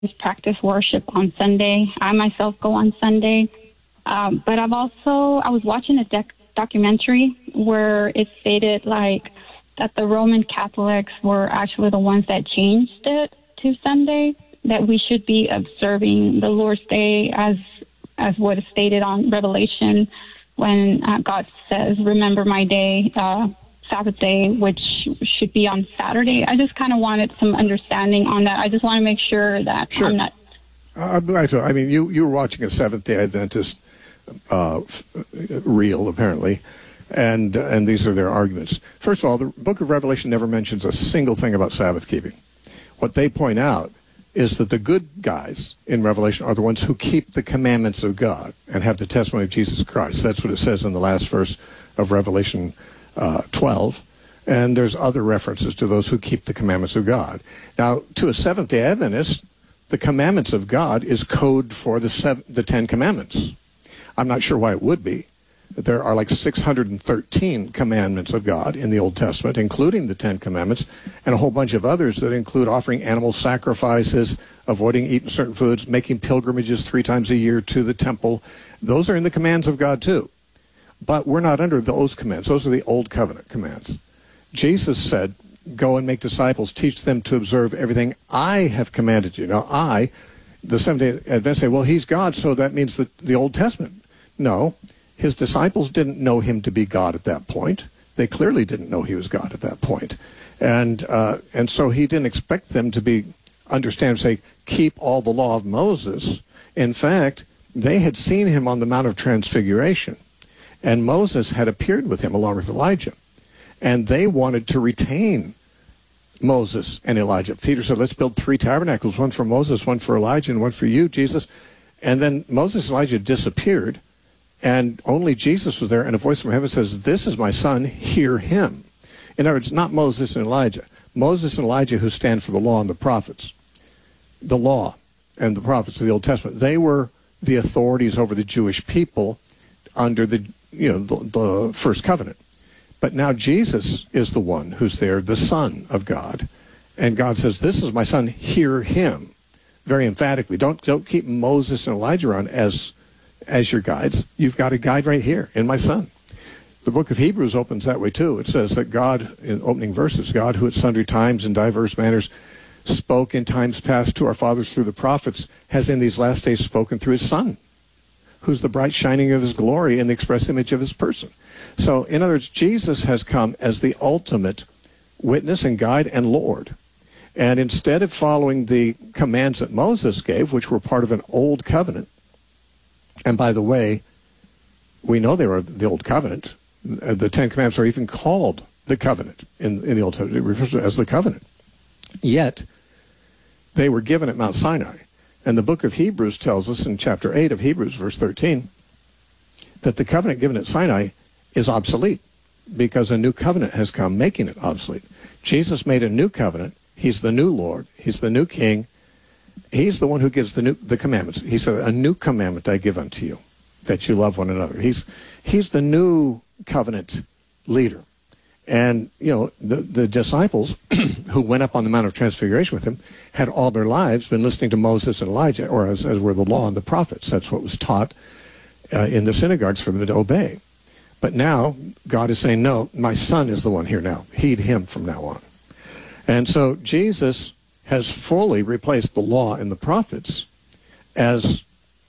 practice worship on Sunday. I myself go on Sunday. But I was watching a documentary where it stated like that the Roman Catholics were actually the ones that changed it to Sunday, that we should be observing the Lord's Day as what is stated on Revelation when God says, remember my day, Sabbath day, which should be on Saturday. I just kind of wanted some understanding on that. I just want to make sure that Sure. I'm not... I mean, you were watching a Seventh-day Adventist reel, apparently, and these are their arguments. First of all, the book of Revelation never mentions a single thing about Sabbath keeping. What they point out is that the good guys in Revelation are the ones who keep the commandments of God and have the testimony of Jesus Christ. That's what it says in the last verse of Revelation 12. And there's other references to those who keep the commandments of God. Now, to a Seventh-day Adventist, the commandments of God is code for the Ten Commandments. I'm not sure why it would be. There are like 613 commandments of God in the Old Testament, including the Ten Commandments, and a whole bunch of others that include offering animal sacrifices, avoiding eating certain foods, making pilgrimages 3 times a year to the temple. Those are in the commands of God too. But we're not under those commands. Those are the Old Covenant commands. Jesus said, go and make disciples, teach them to observe everything I have commanded you. Now the Seventh-day Adventists say, well, he's God, so that means the Old Testament. No. His disciples didn't know him to be God at that point. They clearly didn't know he was God at that point. And so he didn't expect them to understand, say, keep all the law of Moses. In fact, they had seen him on the Mount of Transfiguration, and Moses had appeared with him along with Elijah. And they wanted to retain Moses and Elijah. Peter said, let's build 3 tabernacles, one for Moses, one for Elijah, and one for you, Jesus. And then Moses and Elijah disappeared. And only Jesus was there, and a voice from heaven says, this is my son, hear him. In other words, not Moses and Elijah. Moses and Elijah, who stand for the law and the prophets. The law and the prophets of the Old Testament. They were the authorities over the Jewish people under the first covenant. But now Jesus is the one who's there, the Son of God. And God says, this is my son, hear him. Very emphatically. Don't keep Moses and Elijah around as your guides. You've got a guide right here in my son. The book of Hebrews opens that way too. It says that God, in opening verses, God who at sundry times and diverse manners spoke in times past to our fathers through the prophets, has in these last days spoken through his Son, who's the bright shining of his glory and the express image of his person. So, in other words, Jesus has come as the ultimate witness and guide and Lord. And instead of following the commands that Moses gave, which were part of an old covenant, and by the way, we know they were the Old Covenant. The Ten Commandments are even called the covenant in the Old Testament. It refers to it as the covenant. Yet, they were given at Mount Sinai. And the book of Hebrews tells us in chapter 8 of Hebrews, verse 13, that the covenant given at Sinai is obsolete because a new covenant has come, making it obsolete. Jesus made a new covenant. He's the new Lord. He's the new King. He's the one who gives the commandments. He said, a new commandment I give unto you, that you love one another. He's the new covenant leader. And, the disciples who went up on the Mount of Transfiguration with him had all their lives been listening to Moses and Elijah, or as were the law and the prophets. That's what was taught in the synagogues for them to obey. But now God is saying, no, my son is the one here now. Heed him from now on. And so Jesus has fully replaced the law and the prophets as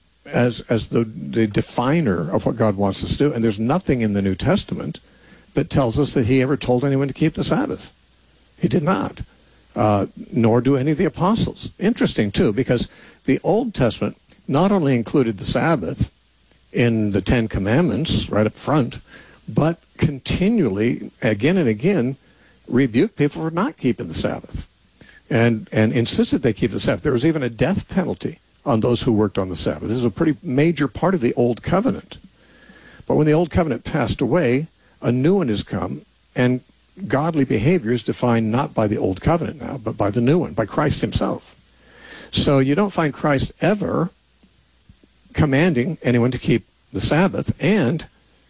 the definer of what God wants us to do. And there's nothing in the New Testament that tells us that he ever told anyone to keep the Sabbath. He did not. Nor do any of the apostles. Interesting, too, because the Old Testament not only included the Sabbath in the Ten Commandments right up front, but continually, again and again, rebuked people for not keeping the Sabbath. And insisted they keep the Sabbath. There was even a death penalty on those who worked on the Sabbath. This is a pretty major part of the Old Covenant. But when the Old Covenant passed away, a new one has come, and godly behavior is defined not by the Old Covenant now, but by the new one, by Christ himself. So you don't find Christ ever commanding anyone to keep the Sabbath, and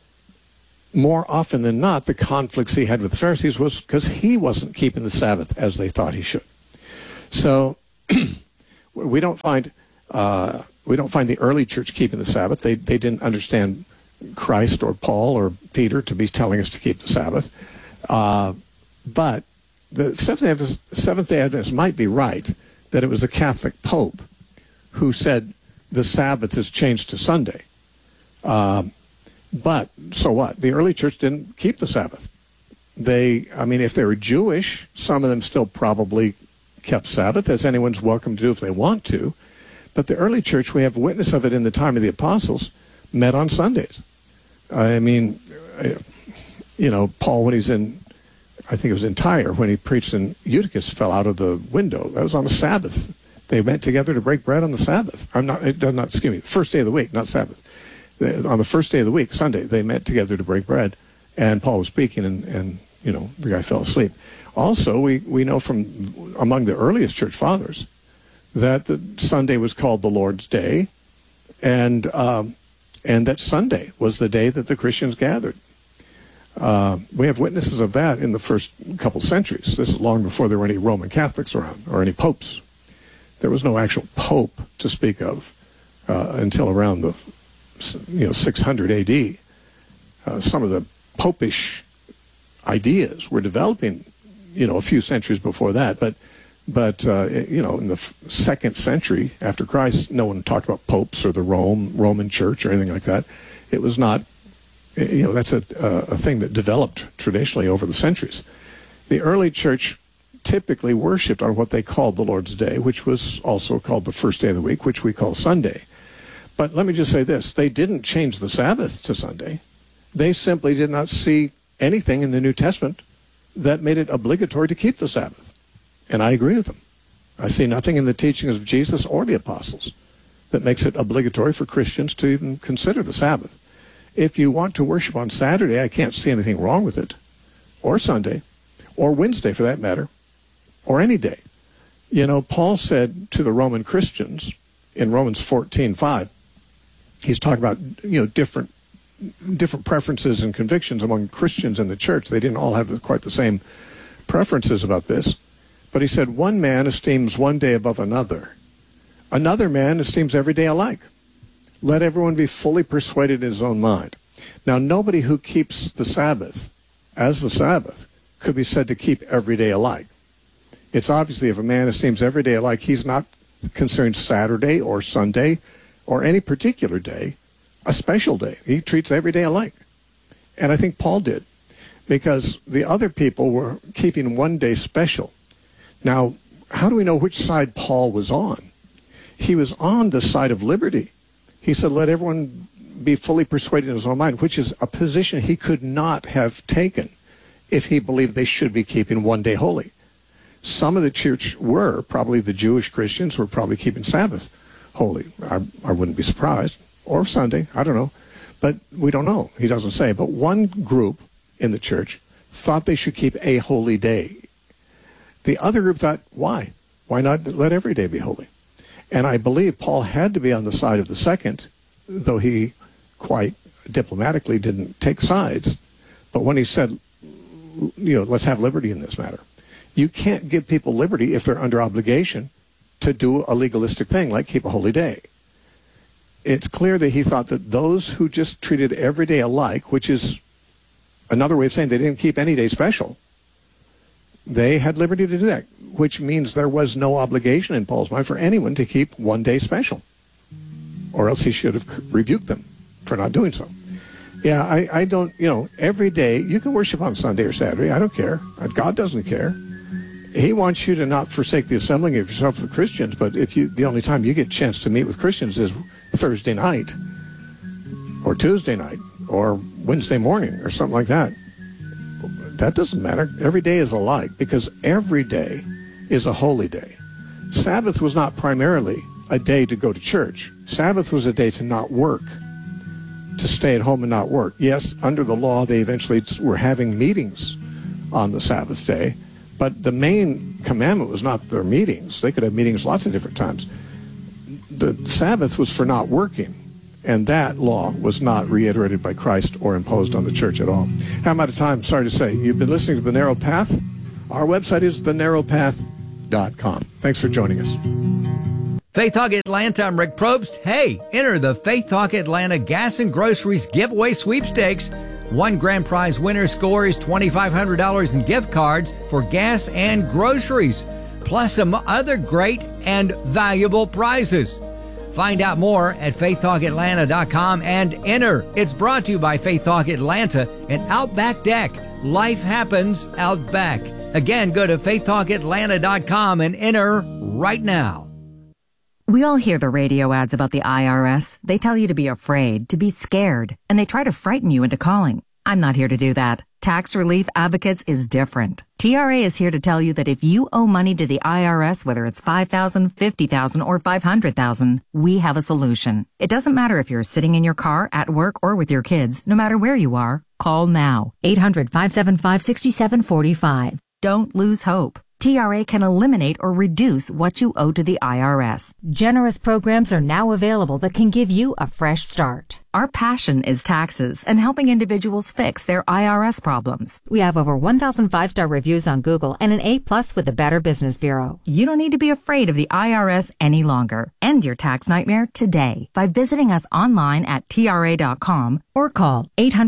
more often than not, the conflicts he had with the Pharisees was because he wasn't keeping the Sabbath as they thought he should. So we don't find the early church keeping the Sabbath. They didn't understand Christ or Paul or Peter to be telling us to keep the Sabbath. But the Seventh-day Adventists might be right that it was the Catholic Pope who said the Sabbath is changed to Sunday. But so what? The early church didn't keep the Sabbath. If they were Jewish, some of them still probably kept Sabbath, as anyone's welcome to do if they want to. But the early church, we have witness of it in the time of the apostles, met on Sundays. Paul, when he's in, I think it was in Tyre, when he preached in Eutychus, fell out of the window. That was on the Sabbath. They met together to break bread on the Sabbath. First day of the week, not Sabbath. On the first day of the week, Sunday, they met together to break bread, and Paul was speaking, and the guy fell asleep. Also, we know from among the earliest church fathers that the Sunday was called the Lord's Day, and that Sunday was the day that the Christians gathered. We have witnesses of that in the first couple centuries. This is long before there were any Roman Catholics around or any popes. There was no actual pope to speak of until around the 600 A.D. Some of the popish ideas were developing, a few centuries before that. But in the second century after Christ, no one talked about popes or the Roman Church or anything like that. It was not, that's a thing that developed traditionally over the centuries. The early church typically worshipped on what they called the Lord's Day, which was also called the first day of the week, which we call Sunday. But let me just say this. They didn't change the Sabbath to Sunday. They simply did not see anything in the New Testament that made it obligatory to keep the Sabbath. And I agree with them. I see nothing in the teachings of Jesus or the apostles that makes it obligatory for Christians to even consider the Sabbath. If you want to worship on Saturday, I can't see anything wrong with it, or Sunday, or Wednesday for that matter, or any day. Paul said to the Roman Christians in Romans 14:5, he's talking about, different preferences and convictions among Christians in the church. They didn't all have quite the same preferences about this. But he said, one man esteems one day above another. Another man esteems every day alike. Let everyone be fully persuaded in his own mind. Now, nobody who keeps the Sabbath as the Sabbath could be said to keep every day alike. It's obviously if a man esteems every day alike, he's not considering Saturday or Sunday or any particular day a special day. He treats every day alike. And I think Paul did, because the other people were keeping one day special. Now, how do we know which side Paul was on? He was on the side of liberty. He said, let everyone be fully persuaded in his own mind, which is a position he could not have taken if he believed they should be keeping one day holy. Some of the church were, probably the Jewish Christians were probably keeping Sabbath holy. I wouldn't be surprised. Or Sunday, I don't know. But we don't know. He doesn't say. But one group in the church thought they should keep a holy day. The other group thought, why? Why not let every day be holy? And I believe Paul had to be on the side of the second, though he quite diplomatically didn't take sides. But when he said, let's have liberty in this matter. You can't give people liberty if they're under obligation to do a legalistic thing like keep a holy day. It's clear that he thought that those who just treated every day alike, which is another way of saying they didn't keep any day special, they had liberty to do that, which means there was no obligation in Paul's mind for anyone to keep one day special, or else he should have rebuked them for not doing so. Yeah, I don't, every day, you can worship on Sunday or Saturday, I don't care. God doesn't care. He wants you to not forsake the assembling of yourself with Christians, but the only time you get a chance to meet with Christians is Thursday night, or Tuesday night, or Wednesday morning, or something like that. That doesn't matter. Every day is alike, because every day is a holy day. Sabbath was not primarily a day to go to church. Sabbath was a day to not work, to stay at home and not work. Yes, under the law, they eventually were having meetings on the Sabbath day, but the main commandment was not their meetings. They could have meetings lots of different times. The Sabbath was for not working, and that law was not reiterated by Christ or imposed on the church at all. I'm out of time, sorry to say. You've been listening to The Narrow Path. Our website is thenarrowpath.com. Thanks for joining us. Faith Talk Atlanta, I'm Rick Probst. Hey, enter the Faith Talk Atlanta Gas and Groceries Giveaway Sweepstakes. One grand prize winner scores $2,500 in gift cards for gas and groceries, plus some other great and valuable prizes. Find out more at faithtalkatlanta.com and enter. It's brought to you by Faith Talk Atlanta and Outback Deck. Life happens out back. Again, go to faithtalkatlanta.com and enter right now. We all hear the radio ads about the IRS. They tell you to be afraid, to be scared, and they try to frighten you into calling. I'm not here to do that. Tax Relief Advocates is different. TRA is here to tell you that if you owe money to the IRS, whether it's $5,000, $50,000, or $500,000, we have a solution. It doesn't matter if you're sitting in your car, at work, or with your kids. No matter where you are, call now. 800-575-6745. Don't lose hope. TRA can eliminate or reduce what you owe to the IRS. Generous programs are now available that can give you a fresh start. Our passion is taxes and helping individuals fix their IRS problems. We have over 1,000 5-star reviews on Google and an A+ with the Better Business Bureau. You don't need to be afraid of the IRS any longer. End your tax nightmare today by visiting us online at TRA.com or call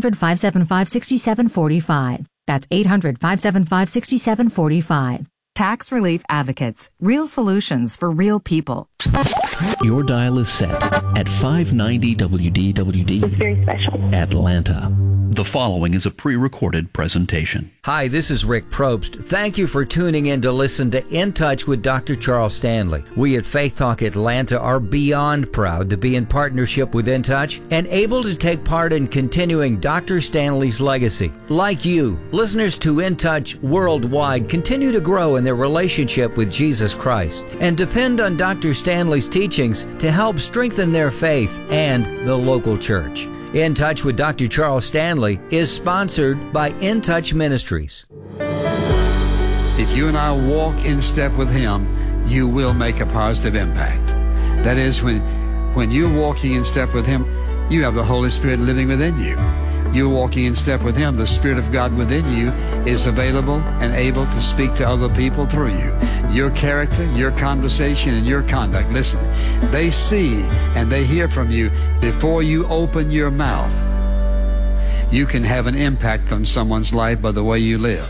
800-575-6745. That's 800-575-6745. Tax Relief Advocates. Real solutions for real people. Your dial is set at 590 WDWD. It's very special. Atlanta. The following is a pre-recorded presentation. Hi, this is Rick Probst. Thank you for tuning in to listen to In Touch with Dr. Charles Stanley. We at Faith Talk Atlanta are beyond proud to be in partnership with In Touch and able to take part in continuing Dr. Stanley's legacy. Like you, listeners to In Touch worldwide continue to grow in their relationship with Jesus Christ and depend on Dr. Stanley's teachings to help strengthen their faith and the local church. In Touch with Dr. Charles Stanley is sponsored by In Touch Ministries. If you and I walk in step with Him, you will make a positive impact. That is, when you're walking in step with Him, you have the Holy Spirit living within you. You're walking in step with Him. The Spirit of God within you is available and able to speak to other people through you. Your character, your conversation, and your conduct. Listen, they see and they hear from you before you open your mouth. You can have an impact on someone's life by the way you live.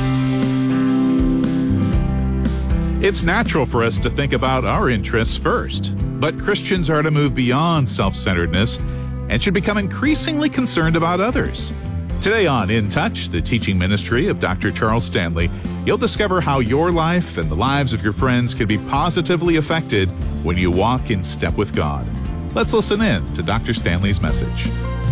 It's natural for us to think about our interests first, but Christians are to move beyond self-centeredness and should become increasingly concerned about others. Today on In Touch, the teaching ministry of Dr. Charles Stanley, you'll discover how your life and the lives of your friends can be positively affected when you walk in step with God. Let's listen in to Dr. Stanley's message.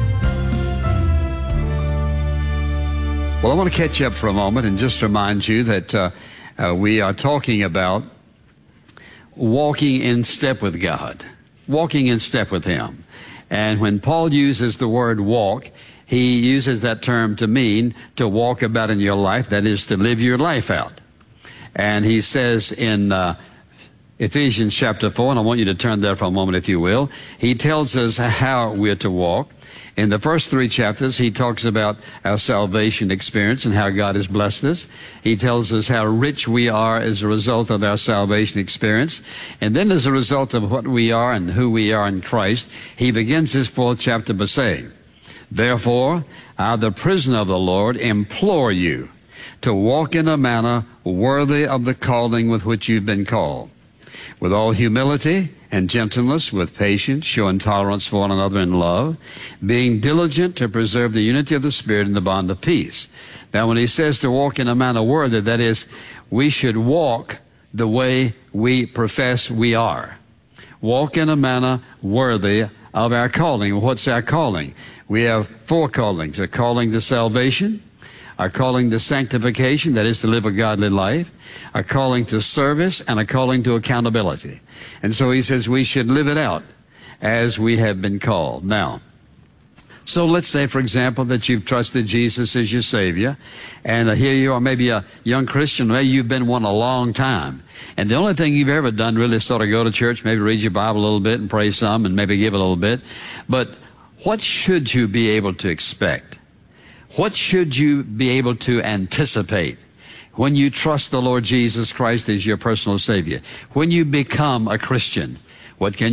Well, I want to catch you up for a moment and just remind you that we are talking about walking in step with God, walking in step with Him. And when Paul uses the word walk, he uses that term to mean to walk about in your life, that is, to live your life out. And he says in Ephesians chapter 4, and I want you to turn there for a moment if you will, he tells us how we're to walk. In the first 3 chapters, he talks about our salvation experience and how God has blessed us. He tells us how rich we are as a result of our salvation experience. And then as a result of what we are and who we are in Christ, he begins his 4th chapter by saying, "Therefore, I, the prisoner of the Lord, implore you to walk in a manner worthy of the calling with which you've been called, with all humility and gentleness, with patience, showing tolerance for one another in love, being diligent to preserve the unity of the Spirit in the bond of peace." Now, when he says to walk in a manner worthy, that is, we should walk the way we profess we are. Walk in a manner worthy of our calling. What's our calling? We have 4 callings: a calling to salvation, a calling to sanctification, that is to live a godly life, a calling to service, and a calling to accountability. And so he says we should live it out as we have been called. Now, so let's say, for example, that you've trusted Jesus as your Savior, and here you are, maybe a young Christian, maybe you've been one a long time, and the only thing you've ever done really is sort of go to church, maybe read your Bible a little bit and pray some, and maybe give a little bit. But what should you be able to expect? What should you be able to anticipate when you trust the Lord Jesus Christ as your personal Savior? When you become a Christian, What can